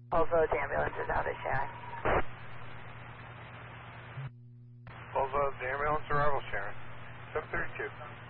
Falls Road ambulance is out of Sharon. Falls Road, the ambulance arrival, Sharon. 732.